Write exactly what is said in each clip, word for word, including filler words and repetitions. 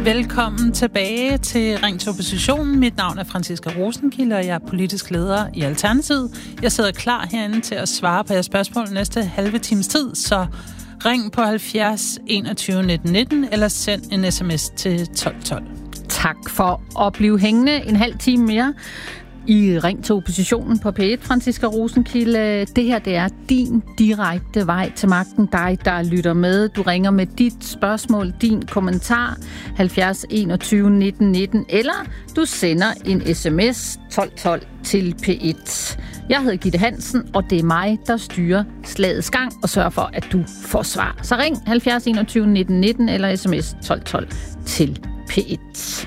Velkommen tilbage til Ring til Oppositionen. Mit navn er Franciska Rosenkilde, og jeg er politisk leder i Alternativet. Jeg sidder klar herinde til at svare på jeres spørgsmål næste halve times tid, så ring på halvfjerds enogtyve nitten nitten eller send en sms til tolv tolv. Tak for at blive hængende en halv time mere i Ring til Oppositionen på P et, Franciska Rosenkilde. Det her, det er din direkte vej til magten. Dig, der lytter med. Du ringer med dit spørgsmål, din kommentar, halvfjerds enogtyve nitten nitten, eller du sender en sms tolv tolv til P et. Jeg hedder Gitte Hansen, og det er mig, der styrer slagets gang og sørger for, at du får svar. Så ring halvfjerds enogtyve nitten nitten eller sms tolv tolv til P et.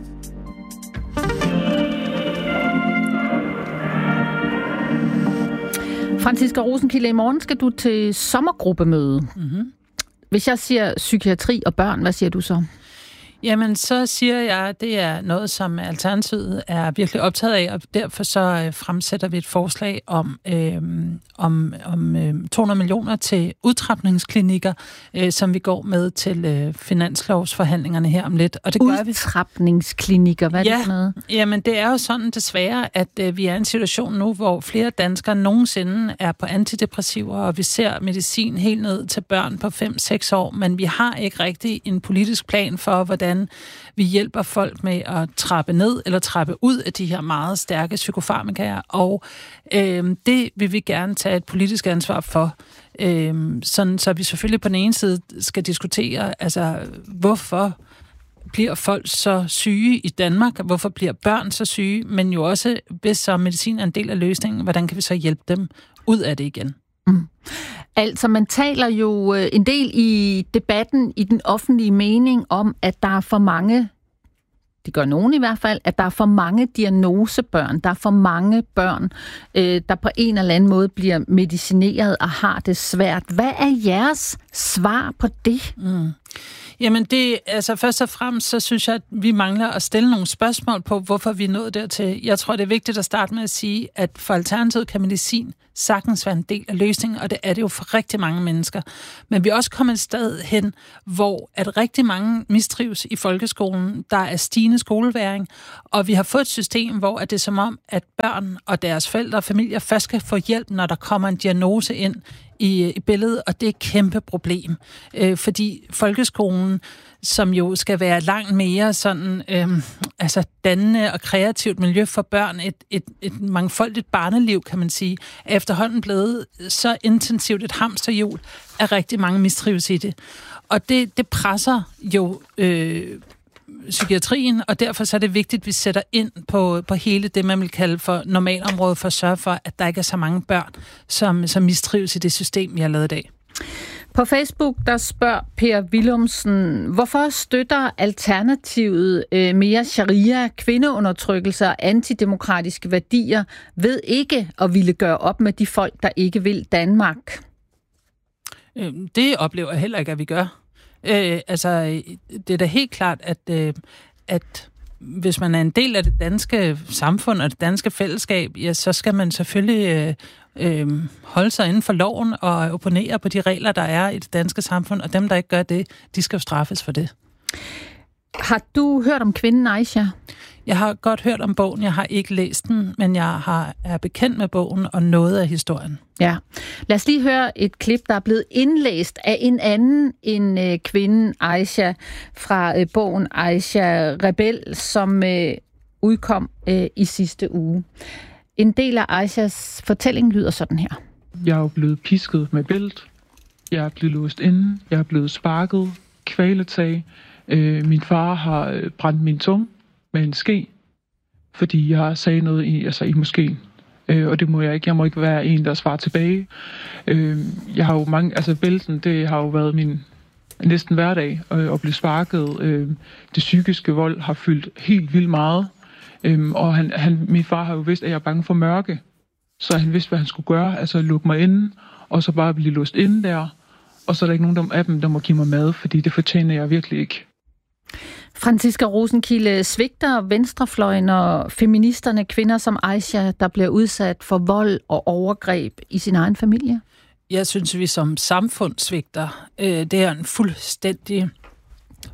Franciska Rosenkilde, i morgen skal du til sommergruppemøde. Mm-hmm. Hvis jeg siger psykiatri og børn, hvad siger du så? Jamen, så siger jeg, at det er noget, som Alternativet er virkelig optaget af, og derfor så fremsætter vi et forslag om, øh, om, om øh, to hundrede millioner til udtrapningsklinikker, øh, som vi går med til øh, finanslovsforhandlingerne her om lidt. Og det gør vi. Udtrapningsklinikker, hvad er ja, det for noget? Jamen, det er jo sådan desværre, at øh, vi er i en situation nu, hvor flere danskere nogensinde er på antidepressiver, og vi ser medicin helt ned til børn på fem seks år, men vi har ikke rigtig en politisk plan for, hvordan vi hjælper folk med at trappe ned eller trappe ud af de her meget stærke psykofarmakaer, og øh, det vil vi gerne tage et politisk ansvar for. Øh, sådan, så vi selvfølgelig på den ene side skal diskutere, altså hvorfor bliver folk så syge i Danmark, hvorfor bliver børn så syge, men jo også, hvis så medicin er en del af løsningen, hvordan kan vi så hjælpe dem ud af det igen? Mm. Altså, man taler jo en del i debatten, i den offentlige mening, om, at der er for mange, det gør nogen i hvert fald, at der er for mange diagnosebørn, der er for mange børn, øh, der på en eller anden måde bliver medicineret og har det svært. Hvad er jeres svar på det? Mm. Jamen det, altså først og fremmest, så synes jeg, at vi mangler at stille nogle spørgsmål på, hvorfor vi er nået dertil. Jeg tror, det er vigtigt at starte med at sige, at for Alternativet kan medicin sagtens være en del af løsningen, og det er det jo for rigtig mange mennesker. Men vi er også kommet et sted hen, hvor at rigtig mange mistrives i folkeskolen. Der er stigende skoleværing, og vi har fået et system, hvor det er som om, at børn og deres forældre og familier først skal få hjælp, når der kommer en diagnose ind i, i billedet, og det er et kæmpe problem. Øh, fordi folkeskolen, som jo skal være langt mere sådan, øh, altså dannende og kreativt miljø for børn, et, et, et mangfoldigt barneliv, kan man sige, er efterhånden blevet så intensivt et hamsterhjul, at rigtig mange mistrives i det. Og det, det presser jo øh, psykiatrien, og derfor så er det vigtigt, at vi sætter ind på, på hele det, man vil kalde for normalområdet, for at sørge for, at der ikke er så mange børn, som, som mistrives i det system, vi har lavet i dag. På Facebook, der spørger Per Willumsen, hvorfor støtter Alternativet øh, mere sharia, kvindeundertrykkelse og antidemokratiske værdier ved ikke at ville gøre op med de folk, der ikke vil Danmark? Det oplever jeg heller ikke, at vi gør. Øh, altså, det er da helt klart, at, øh, at hvis man er en del af det danske samfund og det danske fællesskab, ja, så skal man selvfølgelig øh, øh, holde sig inden for loven og opponere på de regler, der er i det danske samfund, og dem, der ikke gør det, de skal jo straffes for det. Har du hørt om kvinden Aisha? Jeg har godt hørt om bogen, jeg har ikke læst den, men jeg har, er bekendt med bogen og noget af historien. Ja. Lad os lige høre et klip, der er blevet indlæst af en anden end øh, kvinden Aisha fra øh, bogen Aisha Rebel, som øh, udkom øh, i sidste uge. En del af Aishas fortælling lyder sådan her. Jeg er jo blevet pisket med bælt. Jeg er blevet låst inde. Jeg er blevet sparket. Kvæletag. Øh, min far har øh, brændt min tunge med en ske, fordi jeg sagde noget i, altså i moskeen. Øh, og det må jeg ikke. Jeg må ikke være en, der svarer tilbage. Øh, jeg har jo mange, altså bælten, det har jo været min næsten hverdag øh, at blive sparket. Øh, det psykiske vold har fyldt helt vildt meget. Øh, og han, han, min far har jo vidst, at jeg er bange for mørke. Så han vidste, hvad han skulle gøre. Altså lukke mig inde, og så bare blive låst inde der. Og så er der ikke nogen af dem, der må give mig mad, fordi det fortjener jeg virkelig ikke. Franciska Rosenkilde, svigter venstrefløjen og feministerne kvinder som Aisha, der bliver udsat for vold og overgreb i sin egen familie? Jeg synes, vi som samfund svigter. Det er en fuldstændig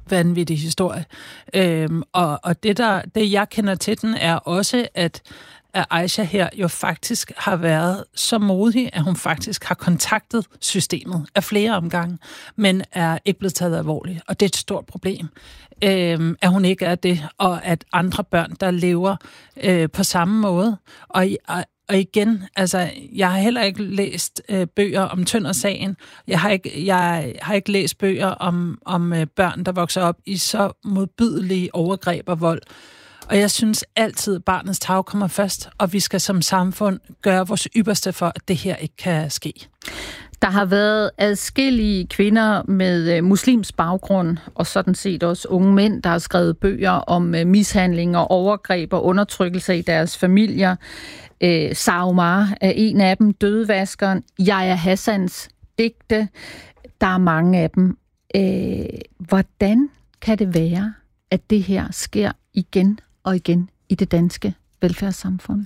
vanvittig historie. Øhm, og og det, der, det, jeg kender til den, er også, at, at Aisha her jo faktisk har været så modig, at hun faktisk har kontaktet systemet af flere omgange, men er ikke blevet taget alvorligt. Og det er et stort problem, øhm, at hun ikke er det, og at andre børn, der lever øh, på samme måde. Og, og Og igen, altså, jeg har heller ikke læst øh, bøger om Tønder-sagen. Jeg har ikke, jeg har ikke læst bøger om, om øh, børn, der vokser op i så modbydelige overgreb og vold. Og jeg synes altid, at barnets tarv kommer først, og vi skal som samfund gøre vores ypperste for, at det her ikke kan ske. Der har været adskillige kvinder med muslims baggrund, og sådan set også unge mænd, der har skrevet bøger om mishandling og overgreb og undertrykkelse i deres familier. Øh, Saumar er en af dem, Dødevaskeren, Yahya Hassans digte. Der er mange af dem. Øh, hvordan kan det være, at det her sker igen og igen i det danske velfærdssamfund?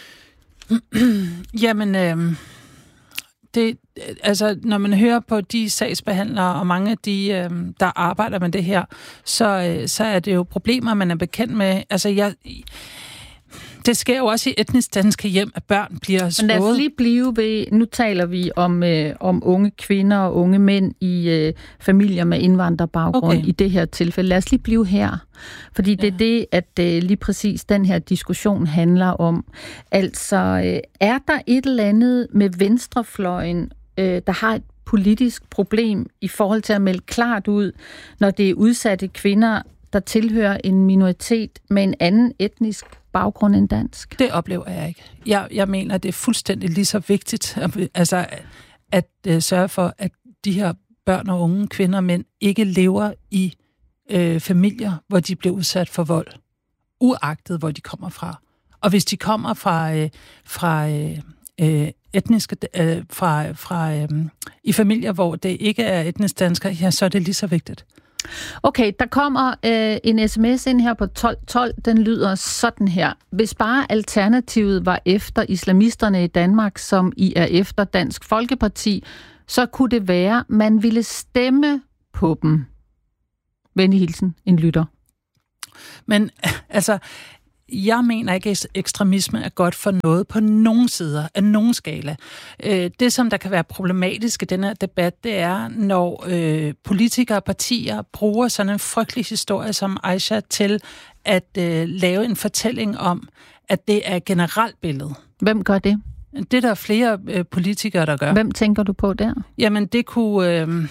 Jamen, øh, det, altså, når man hører på de sagsbehandlere og mange af de, øh, der arbejder med det her, så, øh, så er det jo problemer, man er bekendt med. Altså, jeg... Det sker jo også i etnisk danske hjem, at børn bliver slået. Men lad os lige blive ved, nu taler vi om, øh, om unge kvinder og unge mænd i øh, familier med indvandrerbaggrund okay. i det her tilfælde. Lad os lige blive her, fordi ja. det er det, at øh, lige præcis den her diskussion handler om. Altså, øh, er der et eller andet med venstrefløjen, øh, der har et politisk problem i forhold til at melde klart ud, når det er udsatte kvinder, der tilhører en minoritet med en anden etnisk baggrund end dansk? Det oplever jeg ikke. Jeg, jeg mener, det er fuldstændig lige så vigtigt altså, at, at uh, sørge for, at de her børn og unge, kvinder og mænd, ikke lever i øh, familier, hvor de bliver udsat for vold, uagtet hvor de kommer fra. Og hvis de kommer fra, øh, fra øh, etniske, øh, fra, fra øh, i familier, hvor det ikke er etnisk danskere, ja, så er det lige så vigtigt. Okay, der kommer øh, en sms ind her på tolv tolv. Den lyder sådan her. Hvis bare alternativet var efter islamisterne i Danmark, som I er efter Dansk Folkeparti, så kunne det være, man ville stemme på dem. Venlig hilsen, en lytter. Men altså... Jeg mener ikke, at ekstremisme er godt for noget på nogen sider, af nogen skala. Det, som der kan være problematisk i den her debat, det er, når øh, politikere og partier bruger sådan en frygtelig historie som Aisha til at øh, lave en fortælling om, at det er et generelt billede. Hvem gør det? Det er der flere øh, politikere, der gør. Hvem tænker du på der? Jamen, det kunne... Øh,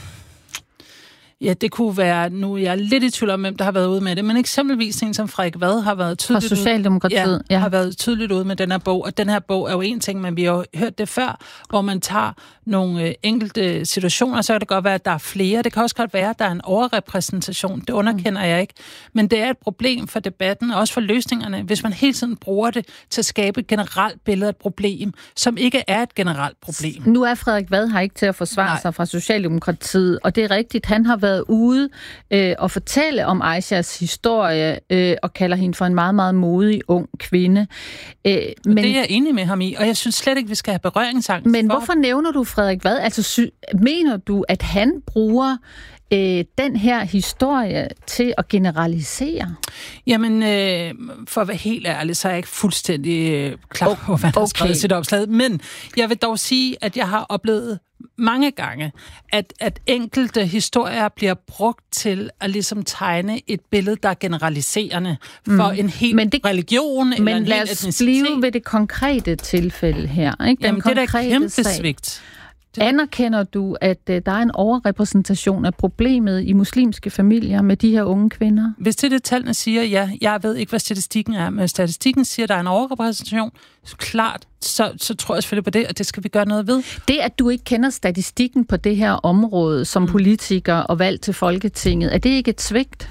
Ja, det kunne være, nu jeg er lidt i tvivl om, hvem der har været ude med det, men eksempelvis en som Frederik Vad har været tydeligt fra Socialdemokratiet, ud, ja, ja. har været tydeligt ude med den her bog, og den her bog er jo en ting, men vi har jo hørt det før, hvor man tager nogle øh, enkelte situationer, så kan det godt være, at der er flere, det kan også godt være, at der er en overrepræsentation, det underkender mm. jeg ikke, men det er et problem for debatten, og også for løsningerne, hvis man hele tiden bruger det til at skabe et generelt billede af et problem, som ikke er et generelt problem. Nu er Frederik Vad her ikke til at forsvare Nej. sig fra Socialdemokratiet, og det er rigtigt, han har været ude øh, og fortælle om Aishas historie øh, og kalder hende for en meget, meget modig ung kvinde. Øh, men, det er jeg enig med ham i, og jeg synes slet ikke, vi skal have berøringsangst. Men for... hvorfor nævner du Frederik Vad? Altså, sy- mener du, at han bruger øh, den her historie til at generalisere? Jamen, øh, for at være helt ærlig, så er jeg ikke fuldstændig øh, klar på, hvad han har skrevet sit opslag. Men jeg vil dog sige, at jeg har oplevet mange gange, at, at enkelte historier bliver brugt til at ligesom tegne et billede, der er generaliserende for mm. en hel men det, religion eller en hel etnicitet. Men lad os blive ved det konkrete tilfælde her. Ikke? Den Jamen, det er da kæmpe svigt. Det... Anerkender du, at uh, der er en overrepræsentation af problemet i muslimske familier med de her unge kvinder? Hvis det er det, tallene siger, ja. Jeg ved ikke, hvad statistikken er, men statistikken siger, at der er en overrepræsentation. Så klart, så, så tror jeg selvfølgelig på det, og det skal vi gøre noget ved. Det, at du ikke kender statistikken på det her område som mm. politiker og valgt til Folketinget, er det ikke et svigt?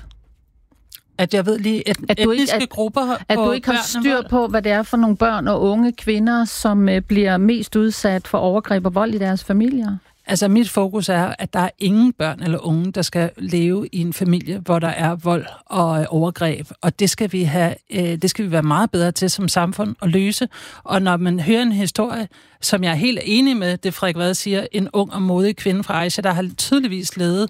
At jeg ved lige, et, at etniske ikke, at, grupper... At du ikke har styr på, hvad det er for nogle børn og unge kvinder, som uh, bliver mest udsat for overgreb og vold i deres familier? Altså, mit fokus er, at der er ingen børn eller unge, der skal leve i en familie, hvor der er vold og overgreb. Og det skal vi have, øh, det skal vi være meget bedre til som samfund at løse. Og når man hører en historie, som jeg er helt enig med, det Frederik Vad siger, en ung og modig kvinde fra Aisha, der har tydeligvis levet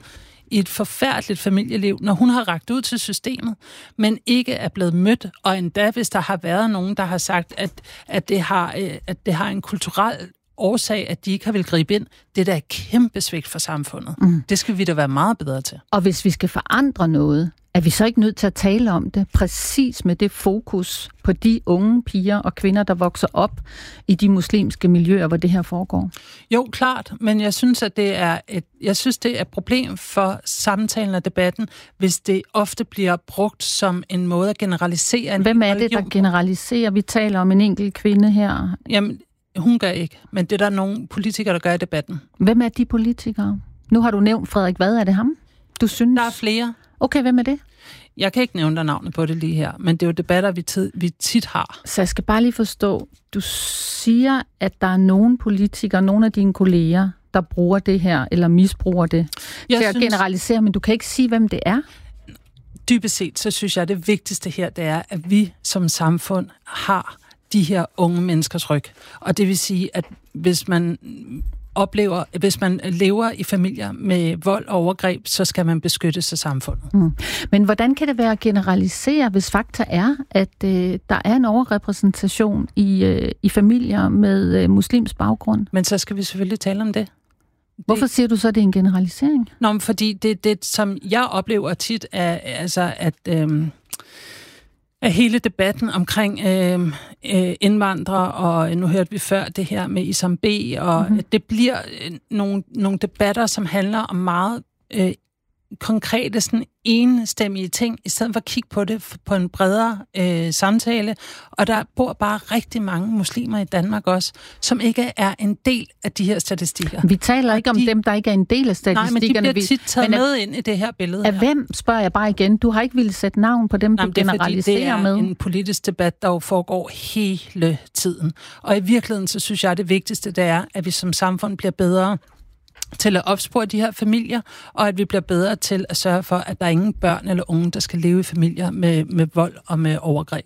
i et forfærdeligt familieliv, når hun har rakt ud til systemet, men ikke er blevet mødt, og endda hvis der har været nogen, der har sagt, at, at, det, har, at det har en kulturel årsag, at de ikke har vil gribe ind, det er da et kæmpe svigt for samfundet. Mm. Det skal vi da være meget bedre til. Og hvis vi skal forandre noget, er vi så ikke nødt til at tale om det, præcis med det fokus på de unge piger og kvinder, der vokser op i de muslimske miljøer, hvor det her foregår? Jo, klart, men jeg synes, at det er et, jeg synes, det er et problem for samtalen og debatten, hvis det ofte bliver brugt som en måde at generalisere en Hvem er det, der generaliserer? Vi taler om en enkelt kvinde her. Jamen, hun gør ikke, men det er der nogle politikere, der gør i debatten. Hvem er de politikere? Nu har du nævnt Frederik. Hvad er det ham? Du synes? Der er flere. Okay, hvem er det? Jeg kan ikke nævne dig navnet på det lige her, men det er jo debatter, vi, tid, vi tit har. Så jeg skal bare lige forstå, du siger, at der er nogle politikere, nogle af dine kolleger, der bruger det her, eller misbruger det jeg til at synes, generalisere, men du kan ikke sige, hvem det er? Dybest set, så synes jeg, at det vigtigste her, det er, at vi som samfund har de her unge menneskers ryg. Og det vil sige, at hvis man oplever, hvis man lever i familier med vold og overgreb, så skal man beskytte sig samfundet. Mm. Men hvordan kan det være at generalisere, hvis fakta er, at øh, der er en overrepræsentation i, øh, i familier med øh, muslims baggrund? Men så skal vi selvfølgelig tale om det. Hvorfor siger du så, at det er en generalisering? Nå, men fordi det, det som jeg oplever tit, er altså, at... Øh, af hele debatten omkring øh, øh, indvandrere, og nu hørte vi før det her med Isam B, og mm-hmm. det bliver øh, nogle, nogle debatter, som handler om meget øh, konkrete, sådan enstemmige ting, i stedet for at kigge på det på en bredere øh, samtale. Og der bor bare rigtig mange muslimer i Danmark også, som ikke er en del af de her statistikker. Vi taler ikke de, om dem, der ikke er en del af statistikkerne. Nej, men de bliver tit taget med ind i det her billede. Af hvem, spørger jeg bare igen? Du har ikke ville sætte navn på dem, Nej, du generaliserer med. Det er en politisk debat, der jo foregår hele tiden. Og i virkeligheden, så synes jeg, at det vigtigste, det er, at vi som samfund bliver bedre til at opspore de her familier, og at vi bliver bedre til at sørge for, at der er ingen børn eller unge, der skal leve i familier med, med vold og med overgreb.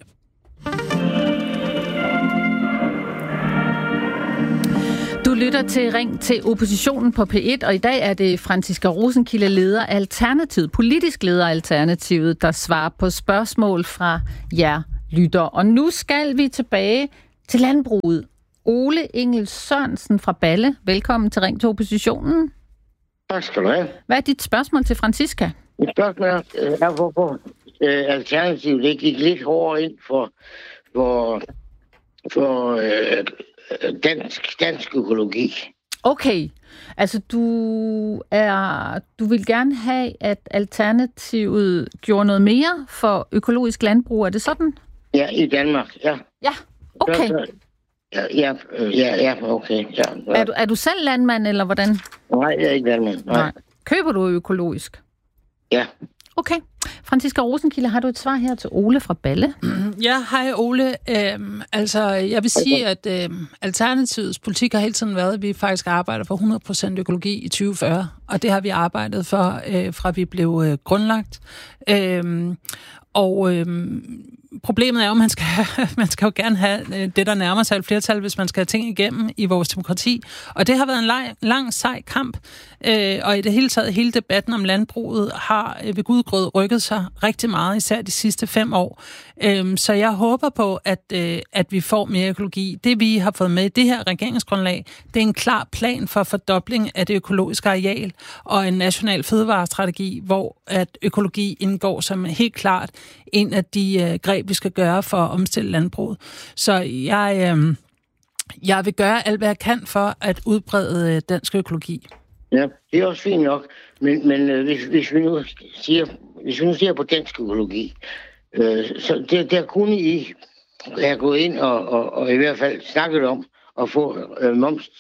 Du lytter til Ring til oppositionen på P et, og i dag er det Franciska Rosenkilde, leder af Alternativet, politisk leder af Alternativet, der svarer på spørgsmål fra jer lytter. Og nu skal vi tilbage til landbruget. Ole Engel Sørensen fra Balle, velkommen til Ring til oppositionen. Tak skal du have. Hvad er dit spørgsmål til Franciska? Mit spørgsmål er, hvorfor øh, Alternativet ikke gik lidt hårdere ind for, for, for øh, dansk, dansk økologi. Okay, altså du er, du vil gerne have, at Alternativet gjorde noget mere for økologisk landbrug, er det sådan? Ja, i Danmark, ja. Ja, okay. Ja, ja, ja, ja, okay. Ja, ja. Er, du, er du selv landmand, eller hvordan? Nej, jeg er ikke landmand. Nej. Nej. Køber du økologisk? Ja. Okay. Franciska Rosenkilde, har du et svar her til Ole fra Balle? Ja, hej Ole. Øhm, altså, jeg vil sige, at øhm, Alternativets politik har hele tiden været, at vi faktisk arbejder for hundrede procent økologi i tyve fyrre, og det har vi arbejdet for, øh, fra vi blev øh, grundlagt. Øhm, og øhm, problemet er jo, at man skal, man skal jo gerne have det, der nærmer sig et flertal, hvis man skal have ting igennem i vores demokrati. Og det har været en lang, lang sej kamp. Øh, og i det hele taget, hele debatten om landbruget har øh, ved gudgrød rykket sig rigtig meget, især de sidste fem år. Øh, så jeg håber på, at, øh, at vi får mere økologi. Det, vi har fået med i det her regeringsgrundlag, det er en klar plan for fordobling af det økologiske areal og en national fødevarestrategi, hvor at økologi indgår som helt klart en af de øh, greb, vi skal gøre for at omstille landbruget. Så jeg, øh, jeg vil gøre alt, hvad jeg kan for at udbrede øh, dansk økologi. Ja, det er også fint nok, men, men øh, hvis, hvis, vi nu siger, hvis vi nu siger på dansk økologi, øh, så det, der kunne I have gået ind og, og, og i hvert fald snakket om at få øh,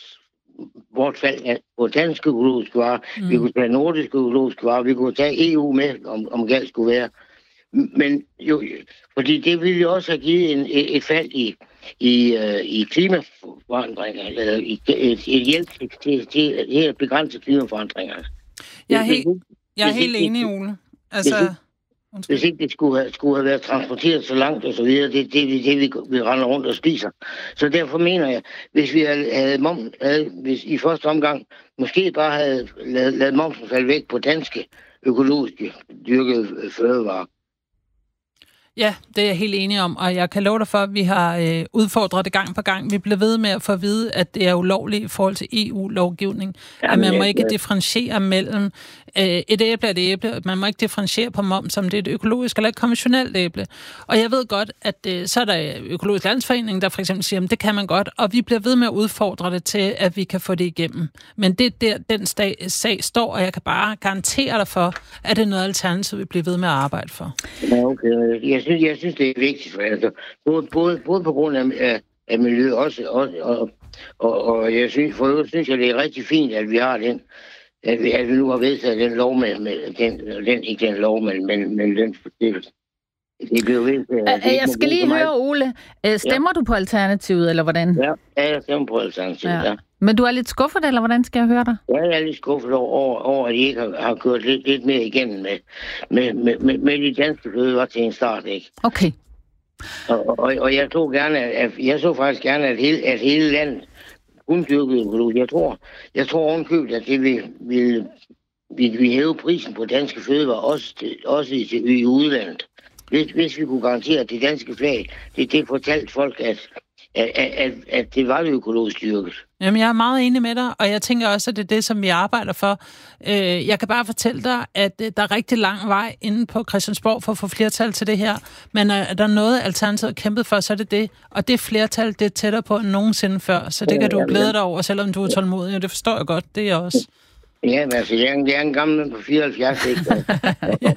momsbortfald af på danske økologiske varer. Mm. Vi kunne tage nordiske økologiske varer, vi kunne tage E U med, om, om galt skulle være. Men jo, fordi det ville jo også have givet en, et, et fald i, i, uh, i klimaforandringer, eller i, et, et hjælp til, til, til at begrænse klimaforandringerne. Jeg er helt, jeg er helt enig, Ole. Altså, hvis, hvis ikke det skulle have, skulle have været transporteret så langt og så videre, det er det, det, det, vi, vi render rundt og spiser. Så derfor mener jeg, hvis vi havde, havde, havde hvis i første omgang måske bare havde lavet, lavet momsen falde væk på danske økologiske dyrkede fødevarer. Ja, det er jeg helt enig om, og jeg kan love dig for, at vi har øh, udfordret det gang på gang. Vi bliver ved med at få at vide, at det er ulovligt i forhold til E U-lovgivning, ja, at man må ikke differentiere mellem øh, et æble og et æble, man må ikke differentiere på moms, om det er et økologisk eller et konventionelt æble. Og jeg ved godt, at øh, så er der Økologisk Landsforening, der for eksempel siger, at det kan man godt, og vi bliver ved med at udfordre det til, at vi kan få det igennem. Men det er der, den sag, sag står, og jeg kan bare garantere dig for, at det er noget alternativ, vi bliver ved med at arbejde for. Ja, okay. Jeg synes, jeg synes det er vigtigt, for altså, både, både, både på grund af, af, af miljøet også, også og, og, og jeg synes, for øvrigt synes jeg, det er rigtig fint, at vi har den, at vi, at vi nu har vedtaget den lov med, med den, den, ikke den lov, men, men, men den forstillelse. Det blev vedtaget. Jeg skal lige høre, Ole, stemmer ja. du på Alternativet, eller hvordan? Ja, jeg stemmer på Alternativet, ja. ja. Men du er lidt skuffet, eller hvordan skal jeg høre dig? Ja, jeg er lidt skuffet over, over at I ikke har, har kørt lidt, lidt mere igennem med, med, med, med, med de danske fødevarer til en start, ikke? Okay. Og, og, og jeg så gerne, at jeg så faktisk gerne, at hele, at hele landet kun dyrkede økologi. Jeg tror, jeg tror ovenkøbet, at det vil, vil, vil, vil hæve prisen på danske fødevarer, også, til, også til i udlandet. Hvis, hvis vi kunne garantere, at det danske flag, det, det fortalte folk, at At, at, at det var det økologisk dyrket. Jamen, jeg er meget enig med dig, og jeg tænker også, at det er det, som vi arbejder for. Øh, jeg kan bare fortælle dig, at der er rigtig lang vej inde på Christiansborg for at få flertal til det her, men er der noget, Alternativet har kæmpet for, så er det det. Og det flertal, det er tættere på end nogensinde før, så det kan du glæde dig over, selvom du er tålmodig, og det forstår jeg godt, det er jeg også. Ja, men altså, jeg er, jeg er en gammel på fireoghalvfjerds, ikke? ja.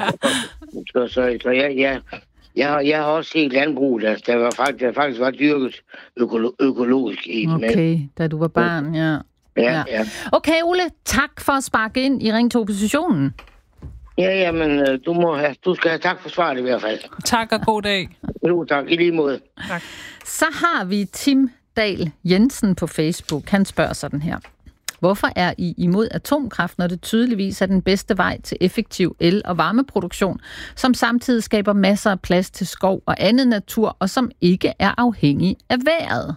Så, så, så jeg... jeg Jeg har, jeg har også set landbrug, der, der, var faktisk, der faktisk var dyrket økolo, økologisk i. Okay, da du var barn, ja. Ja, ja. ja. Okay, Ole, tak for at sparke ind i Ring til Oppositionen. Ja, jamen, du, må have, du skal have tak for svaret i hvert fald. Tak og god dag. Jo, tak. I lige måde. Tak. Så har vi Tim Dahl Jensen på Facebook. Han spørger sådan her. Hvorfor er I imod atomkraft, når det tydeligvis er den bedste vej til effektiv el- og varmeproduktion, som samtidig skaber masser af plads til skov og andet natur, og som ikke er afhængig af vejret?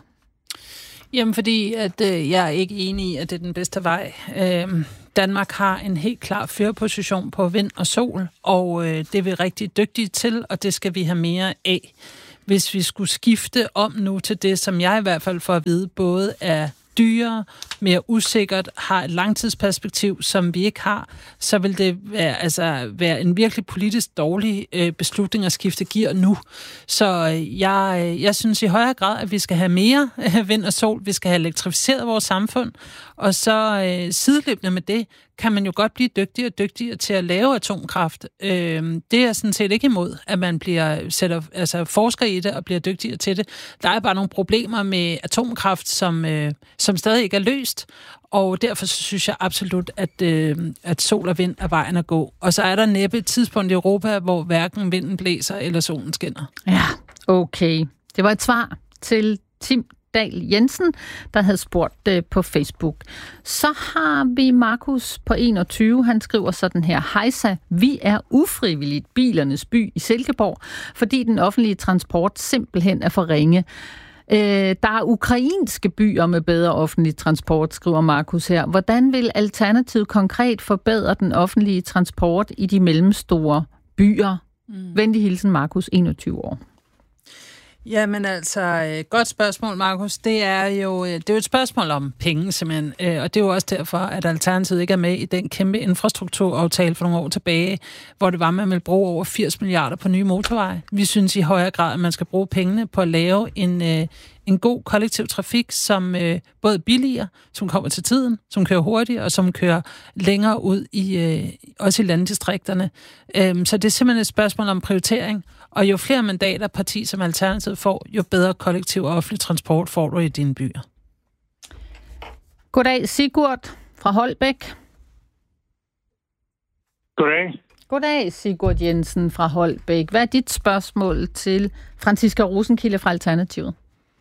Jamen, fordi at, øh, jeg er ikke enig i, at det er den bedste vej. Øh, Danmark har en helt klar førerposition på vind og sol, og øh, det er vi rigtig dygtige til, og det skal vi have mere af. Hvis vi skulle skifte om nu til det, som jeg i hvert fald får at vide, både er dyrere, mere usikkert, har et langtidsperspektiv, som vi ikke har, så vil det være, altså, være en virkelig politisk dårlig øh, beslutning at skifte gear nu. Så øh, jeg, jeg synes i højere grad, at vi skal have mere øh, vind og sol, vi skal have elektrificeret vores samfund, og så øh, sideløbende med det, kan man jo godt blive dygtigere og dygtigere til at lave atomkraft. Øh, det er sådan set ikke imod, at man bliver sætter, altså forsker i det og bliver dygtigere til det. Der er bare nogle problemer med atomkraft, som, øh, som stadig ikke er løst, og derfor synes jeg absolut, at, øh, at sol og vind er vejen at gå. Og så er der næppe et tidspunkt i Europa, hvor hverken vinden blæser eller solen skinner. Ja, okay. Det var et svar til Tim Dahl Jensen, der havde spurgt øh, på Facebook. Så har vi Markus på enogtyve. Han skriver sådan her. Hejsa, vi er ufrivilligt bilernes by i Silkeborg, fordi den offentlige transport simpelthen er for ringe. Øh, der er ukrainske byer med bedre offentlig transport, skriver Markus her. Hvordan vil Alternativet konkret forbedre den offentlige transport i de mellemstore byer? Mm. Venlig hilsen, Markus, enogtyve år. Jamen altså, godt spørgsmål, Markus. Det er jo det er jo et spørgsmål om penge, simpelthen. Og det er jo også derfor, at Alternativet ikke er med i den kæmpe infrastrukturaftale for nogle år tilbage, hvor det var, at man ville bruge over firs milliarder på nye motorveje. Vi synes i højere grad, at man skal bruge pengene på at lave en, en god kollektiv trafik, som både billigere, som kommer til tiden, som kører hurtigt, og som kører længere ud i også i landdistrikterne. Så det er simpelthen et spørgsmål om prioritering. Og jo flere mandater parti som Alternativet får, jo bedre kollektiv og offentlig transport får du i dine byer. Goddag, Sigurd fra Holbæk. Goddag. Goddag, Sigurd Jensen fra Holbæk. Hvad er dit spørgsmål til Franciska Rosenkilde fra Alternativet?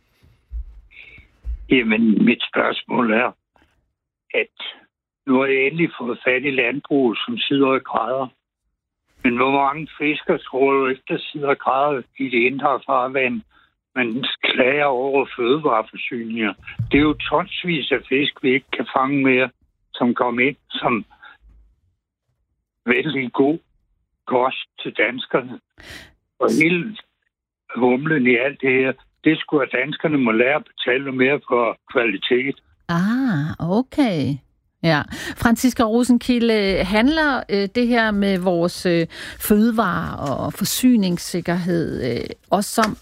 Jamen, mit spørgsmål er, at nu har jeg endelig fået fat i landbrug, som sidder og græder. Men hvor mange fisker tror du ikke, der sidder og græder i det indre farvand? Man klager over fødevareforsyninger. Det er jo tonsvis af fisk, vi ikke kan fange mere, som kommer ind som vældig god kost til danskerne. Og hele humlen i alt det her, det skulle at danskerne må lære at betale noget mere for kvalitet. Ah, okay. Ja. Franciska Rosenkilde, handler øh, det her med vores øh, fødevarer og forsyningssikkerhed øh, også om,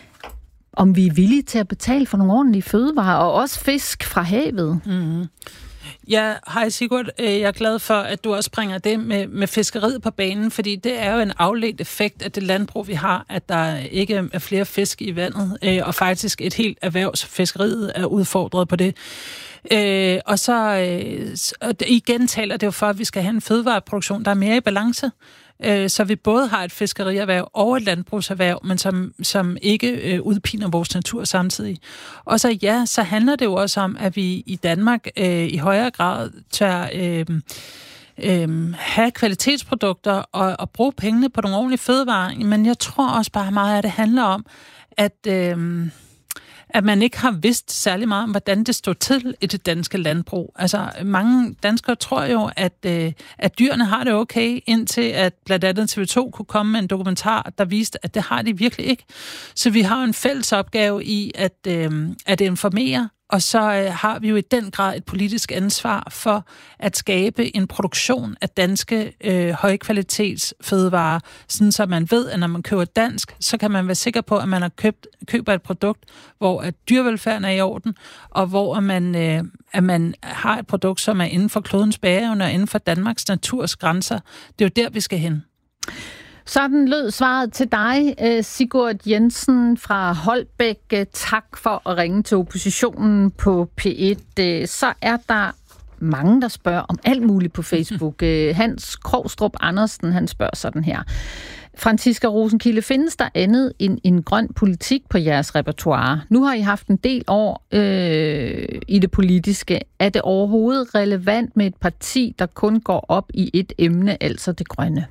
om vi er villige til at betale for nogle ordentlige fødevarer, og også fisk fra havet? Mm-hmm. Ja, hej Sigurd. Jeg er glad for, at du også bringer det med, med fiskeriet på banen, fordi det er jo en afledt effekt af det landbrug, vi har, at der ikke er flere fisk i vandet, og faktisk et helt erhvervsfiskeriet er udfordret på det. Og så og igen taler det jo for, at vi skal have en fødevareproduktion, der er mere i balance, så vi både har et fiskerierhverv og et landbrugserhverv, men som, som ikke øh, udpiner vores natur samtidig. Og så ja, så handler det jo også om, at vi i Danmark øh, i højere grad tør øh, øh, have kvalitetsprodukter og, og bruge pengene på nogle ordentlige fødevarer. Men jeg tror også bare meget, at det handler om, at... Øh, at man ikke har vidst særlig meget om, hvordan det stod til i det danske landbrug. Altså, mange danskere tror jo, at, øh, at dyrene har det okay, indtil at blandt andet T V to kunne komme med en dokumentar, der viste, at det har de virkelig ikke. Så vi har en fælles opgave i at, øh, at informere, og så øh, har vi jo i den grad et politisk ansvar for at skabe en produktion af danske øh, højkvalitets fødevarer, sådan så man ved, at når man køber dansk, så kan man være sikker på, at man har købt, køber et produkt, hvor at dyrevelfærden er i orden, og hvor man, øh, at man har et produkt, som er inden for klodens bæreevne og inden for Danmarks naturs grænser. Det er jo der, vi skal hen. Sådan lød svaret til dig, Sigurd Jensen fra Holbæk. Tak for at ringe til oppositionen på P et. Så er der mange, der spørger om alt muligt på Facebook. Hans Krogstrup Andersen, han spørger sådan her. Franciska Rosenkilde, findes der andet end en grøn politik på jeres repertoire? Nu har I haft en del år øh, i det politiske. Er det overhovedet relevant med et parti, der kun går op i et emne, altså det grønne?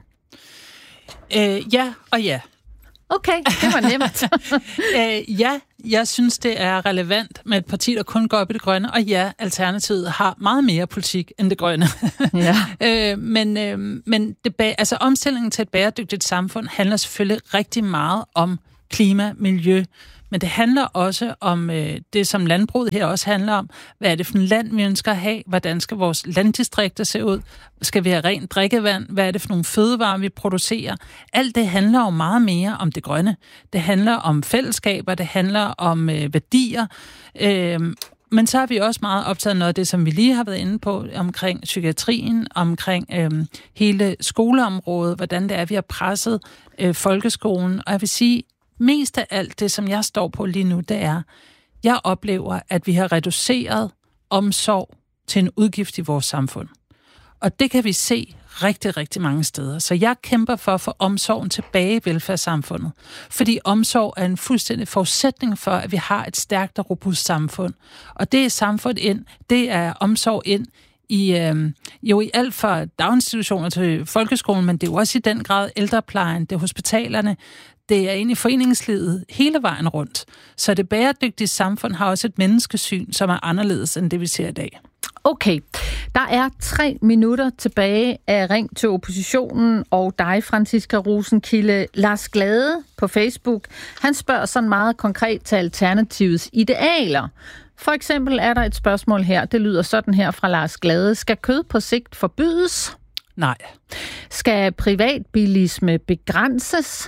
Øh, ja og ja. Okay, det var nemt. øh, ja, jeg synes, det er relevant med et parti, der kun går op i det grønne, og ja, Alternativet har meget mere politik end det grønne. Ja. øh, men øh, men det, altså, omstillingen til et bæredygtigt samfund handler selvfølgelig rigtig meget om klima, miljø, men det handler også om øh, det, som landbruget her også handler om. Hvad er det for en land, vi ønsker at have? Hvordan skal vores landdistrikter se ud? Skal vi have rent drikkevand? Hvad er det for nogle fødevarer, vi producerer? Alt det handler jo meget mere om det grønne. Det handler om fællesskaber, det handler om øh, værdier. Øh, men så har vi også meget optaget noget af det, som vi lige har været inde på, omkring psykiatrien, omkring øh, hele skoleområdet, hvordan det er, vi har presset øh, folkeskolen. Og jeg vil sige, mest af alt det, som jeg står på lige nu, det er, jeg oplever, at vi har reduceret omsorg til en udgift i vores samfund. Og det kan vi se rigtig, rigtig mange steder. Så jeg kæmper for at få omsorgen tilbage i velfærdssamfundet. Fordi omsorg er en fuldstændig forudsætning for, at vi har et stærkt og robust samfund. Og det er samfund ind, det er omsorg ind i, øh, jo i alt fra daginstitutioner til folkeskolen, men det er jo også i den grad ældreplejen, det er hospitalerne, det er inde i foreningslivet hele vejen rundt. Så det bæredygtige samfund har også et menneskesyn, som er anderledes end det, vi ser i dag. Okay, der er tre minutter tilbage af Ring til oppositionen, og dig, Franciska Rosenkilde. Lars Glade på Facebook, han spørger sådan meget konkret til Alternativets idealer. For eksempel er der et spørgsmål her, det lyder sådan her fra Lars Glade. Skal kød på sigt forbydes? Nej. Skal privatbilisme begrænses?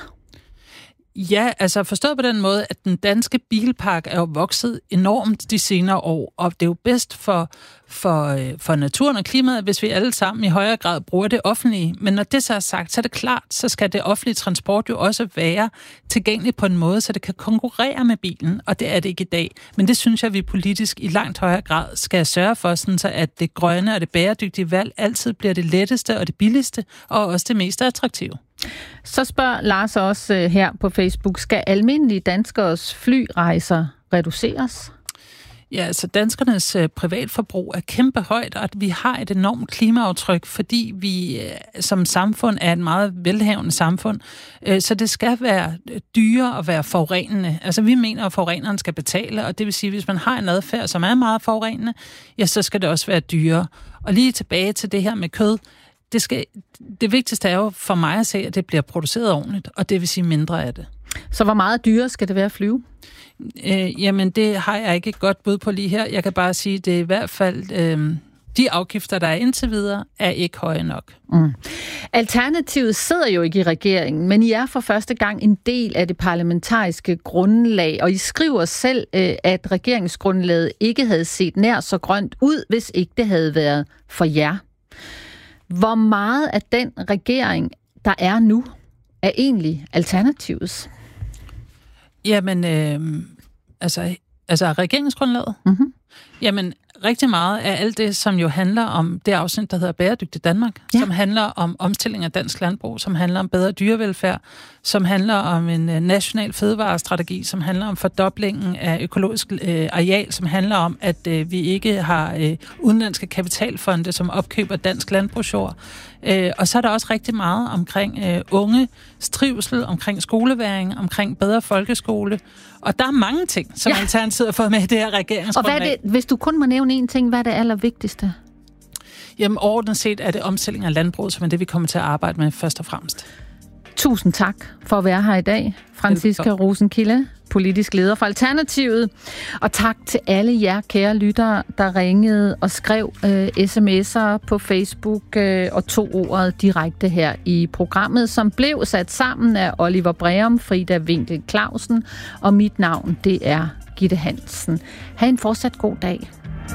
Ja, altså forstået på den måde, at den danske bilpark er jo vokset enormt de senere år, og det er jo bedst for, for, for naturen og klimaet, hvis vi alle sammen i højere grad bruger det offentlige. Men når det så er sagt, så er det klart, så skal det offentlige transport jo også være tilgængeligt på en måde, så det kan konkurrere med bilen, og det er det ikke i dag. Men det synes jeg, vi politisk i langt højere grad skal sørge for, sådan så at det grønne og det bæredygtige valg altid bliver det letteste og det billigste, og også det mest attraktive. Så spørger Lars også her på Facebook, skal almindelige danskers flyrejser reduceres? Ja, altså danskernes øh, privatforbrug er kæmpe højt, og at vi har et enormt klimaaftryk, fordi vi øh, som samfund er et meget velhavende samfund. Øh, så det skal være dyrere at være forurenende. Altså vi mener, at forureneren skal betale, og det vil sige, at hvis man har en adfærd, som er meget forurenende, ja, så skal det også være dyrere. Og lige tilbage til det her med kød. det, skal, det vigtigste er jo for mig at se, at det bliver produceret ordentligt, og det vil sige mindre af det. Så hvor meget dyrere skal det være at flyve? Øh, jamen, det har jeg ikke et godt bud på lige her. Jeg kan bare sige, at det er i hvert fald... Øh, de afgifter, der er indtil videre, er ikke høje nok. Mm. Alternativet sidder jo ikke i regeringen, men I er for første gang en del af det parlamentariske grundlag, og I skriver selv, at regeringsgrundlaget ikke havde set nær så grønt ud, hvis ikke det havde været for jer. Hvor meget af den regering, der er nu, er egentlig alternativets? Jamen, øh, altså, altså regeringsgrundlaget? Mm-hmm. Jamen, rigtig meget af alt det, som jo handler om det afsnit, der hedder Bæredygtig Danmark, ja. Som handler om omstilling af dansk landbrug, som handler om bedre dyrevelfærd, som handler om en national fødevarestrategi, som handler om fordoblingen af økologisk øh, areal, som handler om, at øh, vi ikke har øh, udenlandske kapitalfonde, som opkøber dansk landbrugsjord. Øh, og så er der også rigtig meget omkring øh, unge trivsel, omkring skoleværing, omkring bedre folkeskole. Og der er mange ting, som ja. Alternativet har fået med i det her regeringsgrundlag. Og hvad er det, hvis du kun må nævne en ting, hvad er det allervigtigste? Jamen overordnet set er det omstilling af landbruget, som er det, vi kommer til at arbejde med først og fremmest. Tusind tak for at være her i dag, Franciska Rosenkilde, politisk leder for Alternativet. Og tak til alle jer kære lyttere, der ringede og skrev øh, sms'er på Facebook øh, og tog ordet direkte her i programmet, som blev sat sammen af Oliver Breum, Frida Winkel Clausen, og mit navn, det er Gitte Hansen. Ha' en fortsat god dag.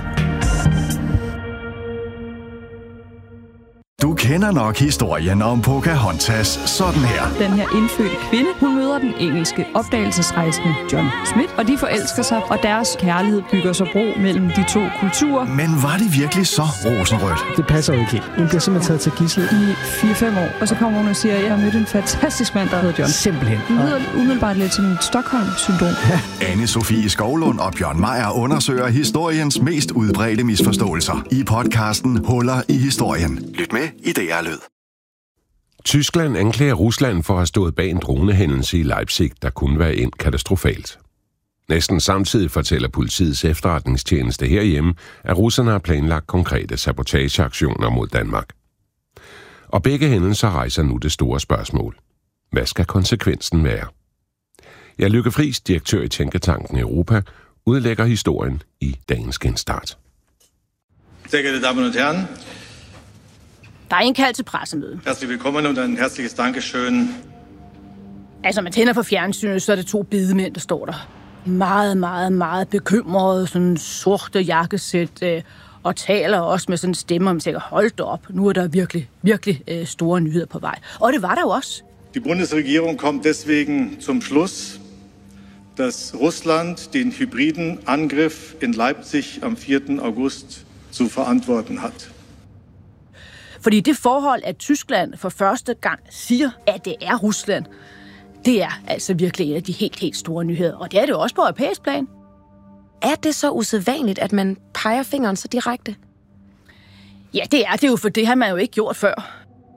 Du kender nok historien om Pocahontas sådan her. Den her indfødte kvinde, hun møder den engelske opdagelsesrejsende John Smith, og de forelsker sig, og deres kærlighed bygger sig bro mellem de to kulturer. Men var det virkelig så rosenrødt? Det passer jo ikke helt. Hun bliver simpelthen taget til gidsel i fire fem år, og så kommer hun og siger, at jeg har mødt en fantastisk mand, der hedder John. Simpelthen. Det lyder umiddelbart lidt som et Stockholm-syndrom. Ja. Anne-Sophie Skovlund og Bjørn Meier undersøger historiens mest udbredte misforståelser i podcasten Huller i historien. Lyt med i D R Lyd. Tyskland anklager Rusland for at have stået bag en dronehændelse i Leipzig, der kunne være endt katastrofalt. Næsten samtidig fortæller politiets efterretningstjeneste herhjemme, at russerne har planlagt konkrete sabotageaktioner mod Danmark. Og begge hændelser rejser nu det store spørgsmål. Hvad skal konsekvensen være? Jeg Lykke Friis, direktør i Tænketanken Europa, udlægger historien i dagens genstart. Sehr geehrte Damen und Herren, der er indkaldt til pressemøde. Herzlich willkommen und ein herzliches Dankeschön. Altså, man tænder for fjernsynet, så er det to bedemænd, der står der. Meget, meget, meget bekymrede, sådan sorte jakkesæt, øh, og taler også med sådan en stemme, om tænker, hold da op, nu er der virkelig, virkelig øh, store nyheder på vej. Og det var der jo også. Die Bundesregierung kommt deswegen zum Schluss, dass Russland den hybriden Angriff in Leipzig am vierten August zu verantworten hat. Fordi det forhold, at Tyskland for første gang siger, at det er Rusland, det er altså virkelig en af de helt, helt store nyheder. Og det er det også på europæisk plan. Er det så usædvanligt, at man peger fingeren så direkte? Ja, det er det jo, for det har man jo ikke gjort før.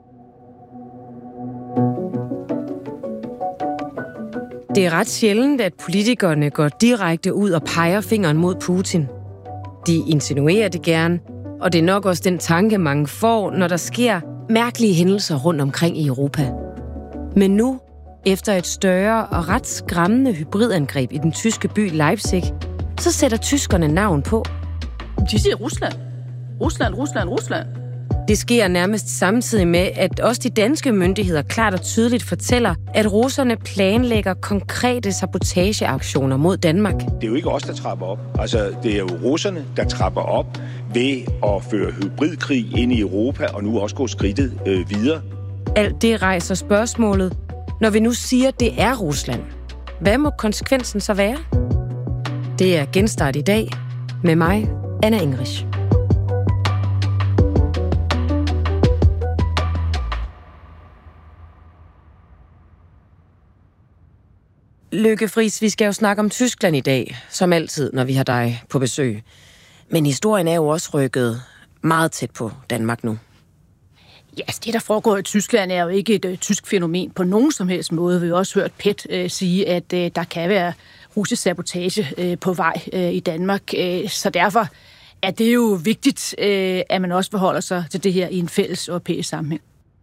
Det er ret sjældent, at politikerne går direkte ud og peger fingeren mod Putin. De insinuerer det gerne, og det er nok også den tanke, mange får, når der sker mærkelige hændelser rundt omkring i Europa. Men nu, efter et større og ret skræmmende hybridangreb i den tyske by Leipzig, så sætter tyskerne navn på. De siger Rusland. Rusland, Rusland, Rusland. Det sker nærmest samtidig med, at også de danske myndigheder klart og tydeligt fortæller, at russerne planlægger konkrete sabotageaktioner mod Danmark. Det er jo ikke os, der trapper op. Altså, det er jo russerne, der trapper op ved at føre hybridkrig ind i Europa, og nu også gå skridtet øh, videre. Alt det rejser spørgsmålet. Når vi nu siger, at det er Rusland, hvad må konsekvensen så være? Det er Genstart i dag med mig, Anna Engrich. Lykke Friis, vi skal jo snakke om Tyskland i dag, som altid, når vi har dig på besøg. Men historien er jo også rykket meget tæt på Danmark nu. Ja, altså det, der foregår i Tyskland, er jo ikke et uh, tysk fænomen på nogen som helst måde. Vi har også hørt P E T uh, sige, at uh, der kan være russisk sabotage uh, på vej uh, i Danmark. Uh, så derfor Ja, det er jo vigtigt, øh, at man også forholder sig til det her i en fælles europæisk sammenhæng.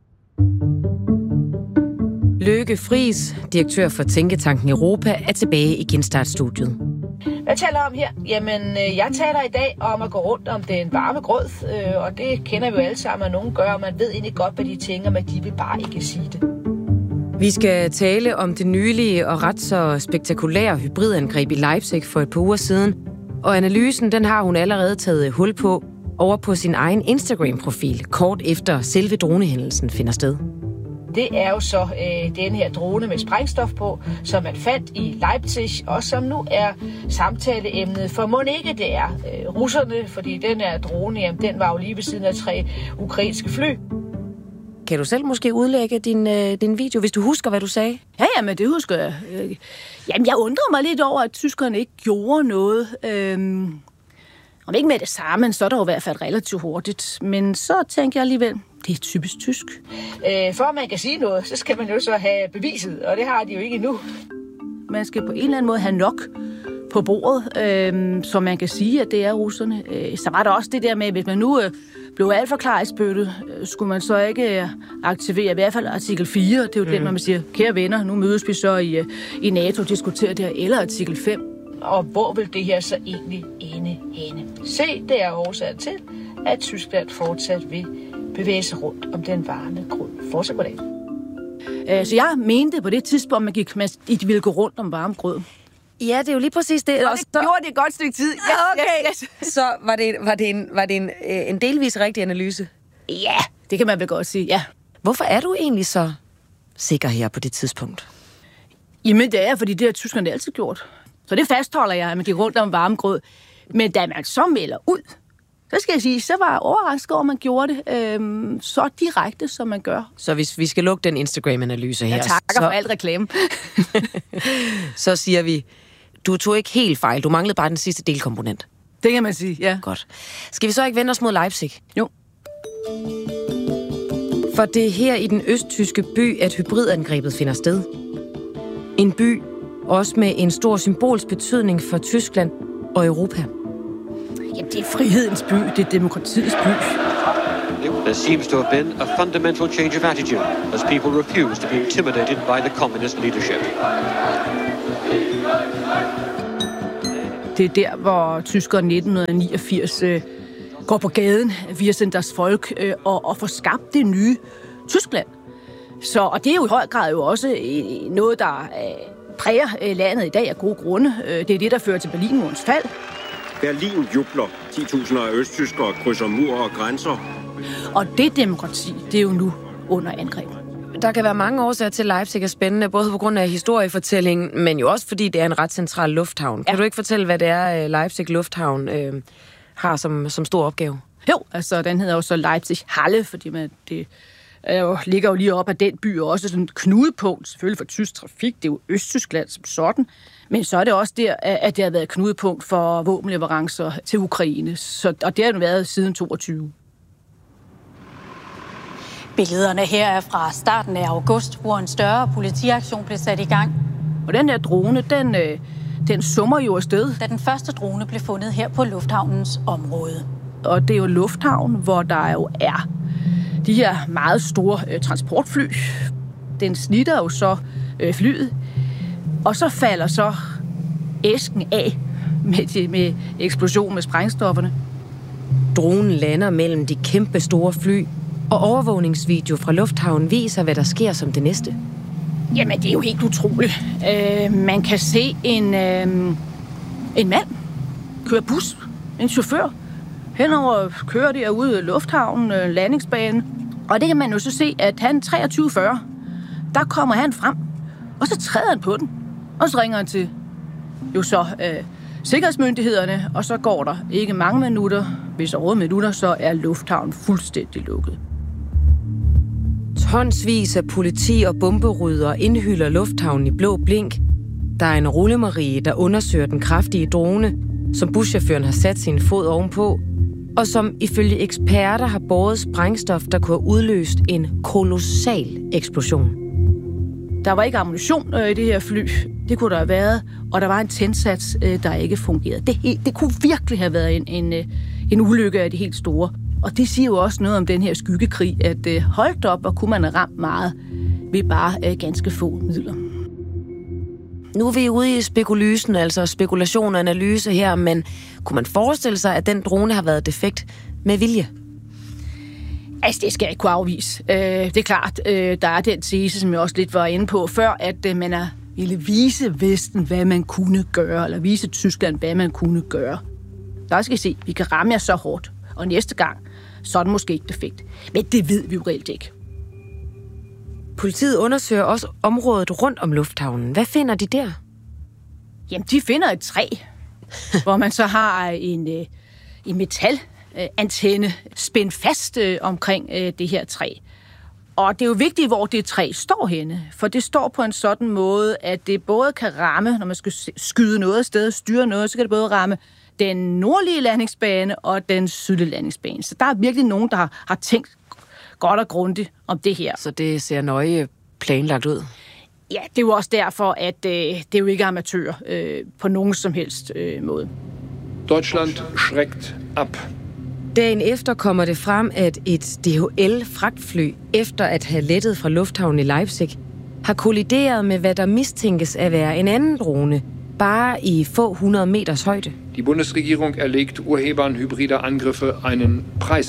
Lykke Friis, direktør for Tænketanken Europa, er tilbage i Genstartstudiet. Hvad taler om her? Jamen, jeg taler i dag om at gå rundt om den varme grød, øh, og det kender vi jo alle sammen, at nogen gør, og man ved egentlig godt, hvad de tænker, men de vil bare ikke sige det. Vi skal tale om det nylige og ret så spektakulære hybridangreb i Leipzig for et par uger siden, og analysen, den har hun allerede taget hul på over på sin egen Instagram-profil, kort efter selve dronehændelsen finder sted. Det er jo så øh, den her drone med sprængstof på, som man fandt i Leipzig, og som nu er samtaleemnet. For må ikke det er øh, russerne, fordi den her drone, jamen, den var jo lige ved siden af tre ukrainske fly. Kan du selv måske udlægge din, øh, din video, hvis du husker, hvad du sagde? Ja, ja, men det husker jeg. Jamen, jeg undrer mig lidt over, at tyskerne ikke gjorde noget. Øhm, om ikke med det samme, så er der jo i hvert fald relativt hurtigt. Men så tænker jeg alligevel, det er typisk tysk. Øh, for at man kan sige noget, så skal man jo så have beviset, og det har de jo ikke endnu. Man skal på en eller anden måde have nok på bordet, øh, så man kan sige, at det er russerne. Øh, så var der også det der med, hvis man nu øh, blev alt for klar i spyttet, øh, skulle man så ikke øh, aktivere i hvert fald artikel fire. Det er jo mm. den, man siger, kære venner, nu mødes vi så i, øh, i NATO og diskuterer det her, eller artikel fem. Og hvor vil det her så egentlig ende henne? Se, det er årsagen til, at Tyskland fortsat vil bevæge sig rundt om den varme grund. Fortsæt på det. Øh, så jeg mente på det tidspunkt, man gik, man ikke ville gå rundt om varme grød. Ja, det er jo lige præcis det. Og det så... gjorde det et godt stykke tid. Yes, okay. yes, yes. Så var det, var det, en, var det en, en delvis rigtig analyse? Ja, det kan man vel godt sige, ja. Hvorfor er du egentlig så sikker her på det tidspunkt? Jamen, det er, fordi det har tyskerne altid gjort. Så det fastholder jeg, at man gik rundt om varme grød. Men da man så melder ud, så skal jeg sige, så var jeg overrasket over, at man gjorde det øhm, så direkte, som man gør. Så hvis vi skal lukke den Instagram-analyse her... Jeg takker så... for alt reklame. Så siger vi, du tog ikke helt fejl. Du manglede bare den sidste delkomponent. Det kan man sige, ja. Godt. Skal vi så ikke vende os mod Leipzig? Jo. For det er her i den østtyske by, at hybridangrebet finder sted. En by, også med en stor symbolsk betydning for Tyskland og Europa. Jamen, det er frihedens by, det er demokratiets by. There seems to have been a fundamental change of attitude as people refuse to be intimidated by the communist leadership. Det er der, hvor tyskerne nitten niogfirs øh, går på gaden via deres folk øh, og, og får skabt det nye Tyskland. Så, og det er jo i høj grad jo også øh, noget, der øh, præger øh, landet i dag af gode grunde. Øh, det er det, der fører til Berlinmurens fald. Berlin jubler. ti tusinder af østtyskere krydser mur og grænser. Og det demokrati, det er jo nu under angreb. Der kan være mange årsager til, Leipzig er spændende, både på grund af historiefortællingen, men jo også fordi det er en ret central lufthavn. Ja. Kan du ikke fortælle, hvad det er, Leipzig Lufthavn øh, har som, som stor opgave? Jo, altså den hedder jo så Leipzig Halle, fordi man, det er jo, ligger jo lige op ad den by, og også sådan et knudepunkt, selvfølgelig for tysk trafik. Det er jo Østtyskland som sådan, men så er det også der, at det har været et knudepunkt for våbenleverancer til Ukraine, så, og det har den været siden toogtyve. Billederne her er fra starten af august, hvor en større politiaktion blev sat i gang. Og den her drone, den, den summer jo afsted. Da den første drone blev fundet her på lufthavnens område. Og det er jo lufthavn, hvor der jo er de her meget store øh, transportfly. Den snitter jo så øh, flyet, og så falder så æsken af med, de, med eksplosion med sprængstofferne. Dronen lander mellem de kæmpe store fly, og overvågningsvideo fra lufthavnen viser, hvad der sker som det næste. Jamen, det er jo helt utroligt. Øh, man kan se en, øh, en mand køre bus, en chauffør, henover kører derude i lufthavnen, øh, landingsbanen. Og det kan man jo så se, at han treogtyve fyrre, der kommer han frem, og så træder han på den. Og så ringer han til jo så øh, sikkerhedsmyndighederne, og så går der ikke mange minutter. Hvis overhovedet minutter, så er lufthavnen fuldstændig lukket. Tonsvis af politi og bomberydere indhylder lufthavnen i blå blink. Der er en rullemarie, der undersøger den kraftige drone, som buschaufføren har sat sin fod ovenpå, og som ifølge eksperter har båret sprængstof, der kunne have udløst en kolossal eksplosion. Der var ikke ammunition øh, i det her fly. Det kunne der have været, og der var en tændsats, øh, der ikke fungerede. Det, det kunne virkelig have været en, en, en ulykke af det helt store. Og det siger jo også noget om den her skyggekrig, at øh, holdt op, og kunne man have ramt meget ved bare øh, ganske få midler. Nu er vi ude i spekulysen, altså spekulation og analyse her, men kunne man forestille sig, at den drone har været defekt med vilje? Altså, det skal jeg ikke kunne afvise. Øh, det er klart, øh, der er den tese, som jeg også lidt var inde på før, at øh, man er, ville vise Vesten, hvad man kunne gøre, eller vise Tyskland, hvad man kunne gøre. Der skal I se, vi kan ramme jer så hårdt, og næste gang, så er den måske ikke defekt. Men det ved vi jo reelt ikke. Politiet undersøger også området rundt om lufthavnen. Hvad finder de der? Jamen, de finder et træ, hvor man så har en, en metalantenne spændt fast omkring det her træ. Og det er jo vigtigt, hvor det træ står henne, for det står på en sådan måde, at det både kan ramme, når man skal skyde noget afsted, styre noget, så kan det både ramme den nordlige landingsbane og den sydlige landingsbane. Så der er virkelig nogen, der har, har tænkt godt og grundigt om det her. Så det ser nøje planlagt ud? Ja, det er jo også derfor, at øh, det er jo ikke amatører øh, på nogen som helst øh, måde. Deutschland schreckt ab. Dagen efter kommer det frem, at et D H L-fragtfly, efter at have lettet fra lufthavnen i Leipzig, har kollideret med, hvad der mistænkes at være en anden drone, bare i få hundrede meters højde. Die Bundesregierung erlegt Urhebern hybrider Angriffe einen Preis.